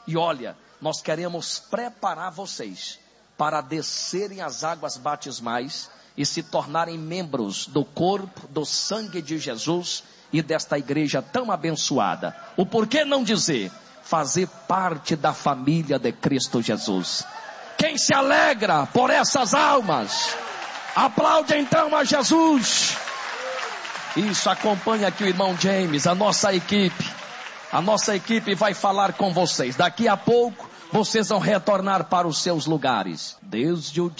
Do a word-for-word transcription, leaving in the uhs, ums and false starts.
E olha, nós queremos preparar vocês para descerem as águas batismais e se tornarem membros do corpo, do sangue de Jesus e desta igreja tão abençoada. O porquê não dizer? Fazer parte da família de Cristo Jesus. Quem se alegra por essas almas, aplaude então a Jesus. Isso, acompanha aqui o irmão James, a nossa equipe. A nossa equipe vai falar com vocês. Daqui a pouco, vocês vão retornar para os seus lugares. Desde o